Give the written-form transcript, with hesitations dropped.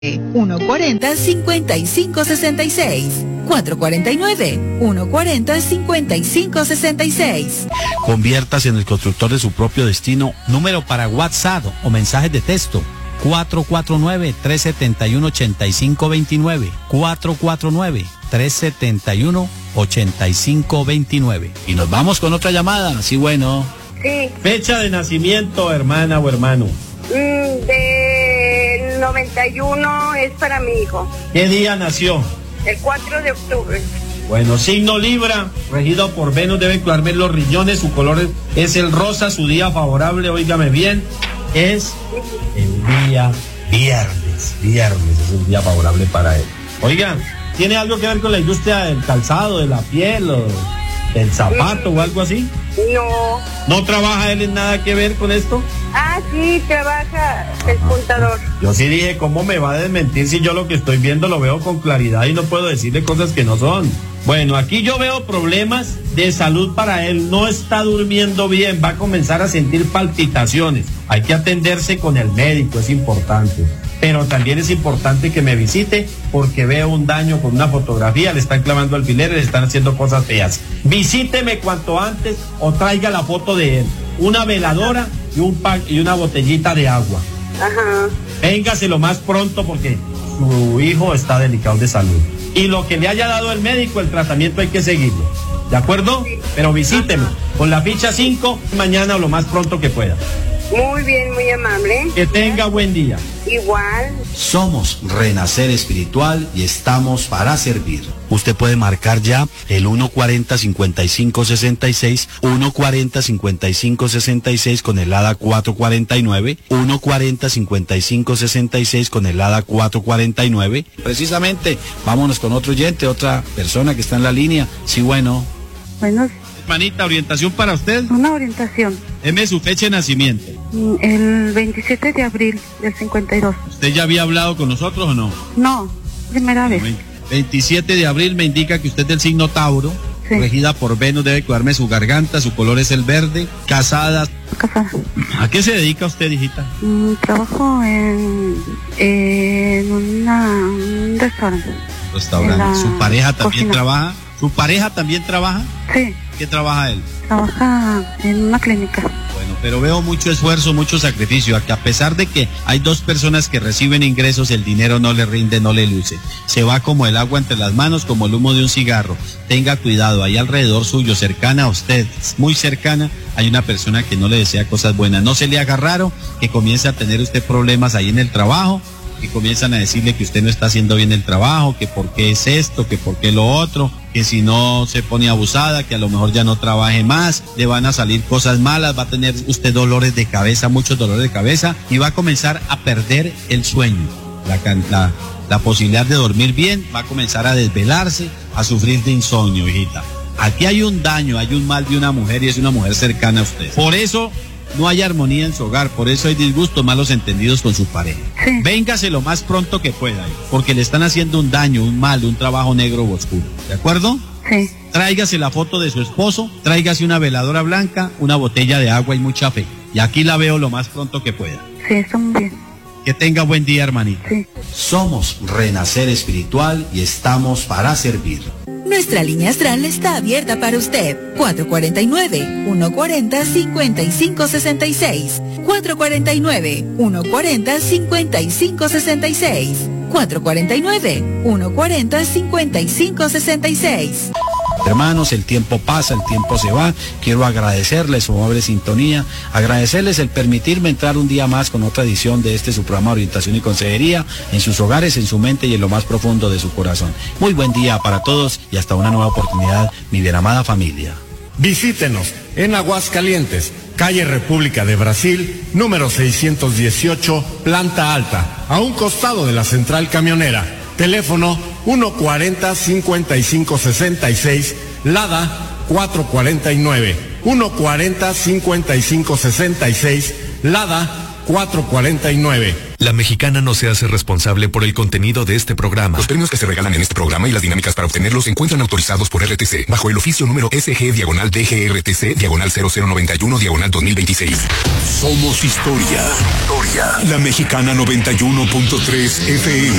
140-5566. 449-140-5566. Conviértase en el constructor de su propio destino. Número para WhatsApp o mensajes de texto. 449-371-8529. 449-371-8529. Y nos vamos con otra llamada. Sí, bueno. Sí. Fecha de nacimiento, hermana o hermano. Del 91 es para mi hijo. ¿Qué día nació? El 4 de octubre. Bueno, signo Libra, regido por Venus, debe cuidarme los riñones, su color es el rosa, su día favorable, óigame bien, es el día viernes. Viernes es un día favorable para él. Oiga, ¿tiene algo que ver con la industria del calzado, de la piel o del zapato o algo así? No. ¿No trabaja él en nada que ver con esto? Ah, sí, trabaja el contador. Yo sí dije, ¿cómo me va a desmentir si yo lo que estoy viendo lo veo con claridad y no puedo decirle cosas que no son? Bueno, aquí yo veo problemas de salud para él. No está durmiendo bien, va a comenzar a sentir palpitaciones. Hay que atenderse con el médico, es importante. Pero también es importante que me visite porque veo un daño con una fotografía, le están clavando alfileres, le están haciendo cosas feas. Visíteme cuanto antes o traiga la foto de él, una veladora y una botellita de agua. Ajá. Véngase lo más pronto porque su hijo está delicado de salud. Y lo que le haya dado el médico, el tratamiento hay que seguirlo. ¿De acuerdo? Sí. Pero visíteme con la ficha 5 mañana o lo más pronto que pueda. Muy bien, muy amable. Que tenga buen día. Igual. Somos Renacer Espiritual y estamos para servir. Usted puede marcar ya el 140-5566, 140-5566 con el ADA 449, 140-5566 con el ADA 449. Precisamente, vámonos con otro oyente, otra persona que está en la línea. Sí, bueno. Bueno. Hermanita, ¿orientación para usted? Una orientación. Deme su fecha de nacimiento. El 27 de abril del 52. ¿Usted ya había hablado con nosotros o no? No, primera vez. 27 de abril me indica que usted es del signo Tauro, sí. Regida por Venus, debe cuidarme su garganta, su color es el verde, casada. ¿A qué se dedica usted, hijita? Trabajo en un restaurante. ¿Su pareja también trabaja? ¿Su pareja también trabaja? Sí. ¿Qué trabaja él? Trabaja en una clínica. Bueno, pero veo mucho esfuerzo, mucho sacrificio, a que a pesar de que hay dos personas que reciben ingresos, el dinero no le rinde, no le luce. Se va como el agua entre las manos, como el humo de un cigarro. Tenga cuidado, ahí alrededor suyo, cercana a usted, muy cercana, hay una persona que no le desea cosas buenas. No se le haga raro que comience a tener usted problemas ahí en el trabajo, que comienzan a decirle que usted no está haciendo bien el trabajo, que por qué es esto, que por qué lo otro, que si no se pone abusada, que a lo mejor ya no trabaje más, le van a salir cosas malas, va a tener usted dolores de cabeza, muchos dolores de cabeza, y va a comenzar a perder el sueño, la posibilidad de dormir bien, va a comenzar a desvelarse, a sufrir de insomnio, hijita. Aquí hay un daño, hay un mal de una mujer y es una mujer cercana a usted. Por eso no hay armonía en su hogar, por eso hay disgustos, malos entendidos con su pareja. Sí. Véngase lo más pronto que pueda, porque le están haciendo un daño, un mal, un trabajo negro o oscuro. ¿De acuerdo? Sí. Tráigase la foto de su esposo, tráigase una veladora blanca, una botella de agua y mucha fe. Y aquí la veo lo más pronto que pueda. Sí, está muy bien. Que tenga buen día, hermanita. Sí. Somos Renacer Espiritual y estamos para servir. Nuestra línea astral está abierta para usted. 449-140-5566. 449-140-5566. 449-140-5566. Hermanos, el tiempo pasa, el tiempo se va. Quiero agradecerles su amable sintonía, agradecerles el permitirme entrar un día más con otra edición de su programa Orientación y Consejería, en sus hogares, en su mente y en lo más profundo de su corazón. Muy buen día para todos y hasta una nueva oportunidad, mi bien amada familia. Visítenos en Aguascalientes, calle República de Brasil, número 618, planta alta, a un costado de la central camionera. Teléfono 140-5566, Lada 449, 140-5566, Lada 449. La Mexicana no se hace responsable por el contenido de este programa. Los premios que se regalan en este programa y las dinámicas para obtenerlos se encuentran autorizados por RTC bajo el oficio número SG-DGRTC-0091-2026. Somos historia. La Mexicana 91.3 FM.